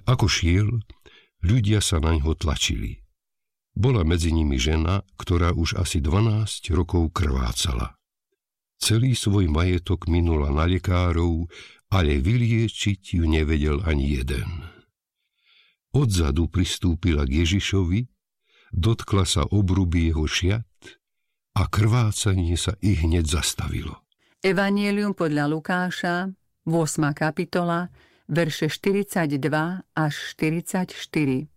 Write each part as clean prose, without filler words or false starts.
Ako šiel, ľudia sa na ňo tlačili. Bola medzi nimi žena, ktorá už asi 12 rokov krvácala. Celý svoj majetok minula na lekárov, ale vyliečiť ju nevedel ani jeden. Odzadu pristúpila k Ježišovi, dotkla sa obruby jeho šiat a krvácanie sa i hneď zastavilo. Evanjelium podľa Lukáša, 8. kapitola, verše 42 až 44.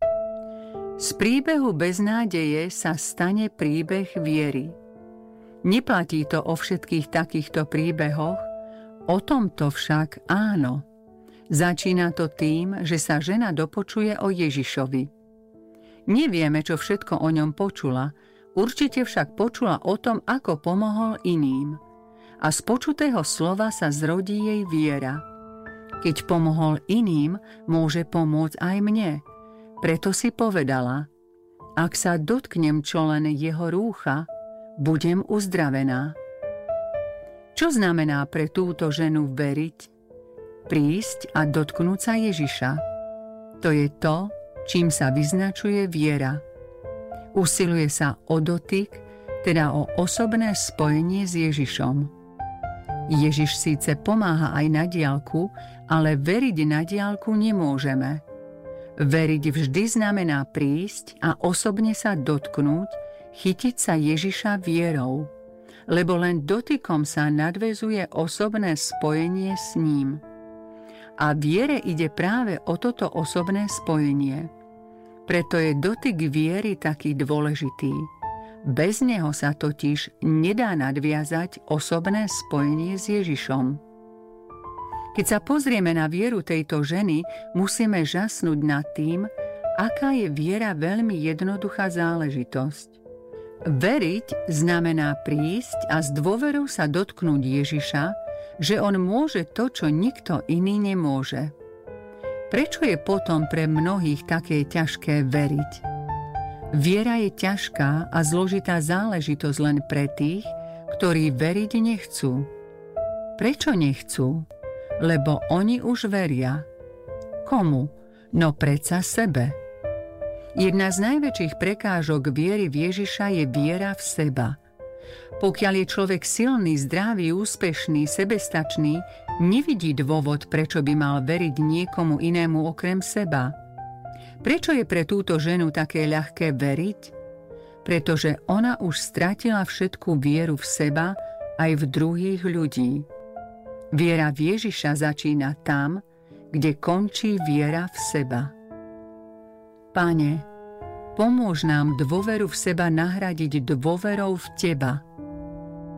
Z príbehu beznádeje sa stane príbeh viery. Neplatí to o všetkých takýchto príbehoch, o tomto však áno. Začína to tým, že sa žena dopočuje o Ježišovi. Nevieme, čo všetko o ňom počula, určite však počula o tom, ako pomohol iným. A z počutého slova sa zrodí jej viera. Keď pomohol iným, môže pomôcť aj mne. Preto si povedala, ak sa dotknem čo len jeho rúcha, budem uzdravená. Čo znamená pre túto ženu veriť? Prísť a dotknúť sa Ježiša. To je to, čím sa vyznačuje viera. Usiluje sa o dotyk, teda o osobné spojenie s Ježišom. Ježiš síce pomáha aj na diaľku, ale veriť na diaľku nemôžeme. Veriť vždy znamená prísť a osobne sa dotknúť, chytiť sa Ježiša vierou, lebo len dotykom sa nadväzuje osobné spojenie s ním. A viere ide práve o toto osobné spojenie. Preto je dotyk viery taký dôležitý. Bez neho sa totiž nedá nadviazať osobné spojenie s Ježišom. Keď sa pozrieme na vieru tejto ženy, musíme žasnúť nad tým, aká je viera veľmi jednoduchá záležitosť. Veriť znamená prísť a s dôverou sa dotknúť Ježiša, že on môže to, čo nikto iný nemôže. Prečo je potom pre mnohých také ťažké veriť? Viera je ťažká a zložitá záležitosť len pre tých, ktorí veriť nechcú. Prečo nechcú? Lebo oni už veria. Komu? No predsa sebe. Jedna z najväčších prekážok viery v Ježiša je viera v seba. Pokiaľ je človek silný, zdravý, úspešný, sebestačný, nevidí dôvod, prečo by mal veriť niekomu inému okrem seba. Prečo je pre túto ženu také ľahké veriť? Pretože ona už stratila všetku vieru v seba aj v druhých ľudí. Viera v Ježiša začína tam, kde končí viera v seba. Pane, pomôž nám dôveru v seba nahradiť dôverou v Teba.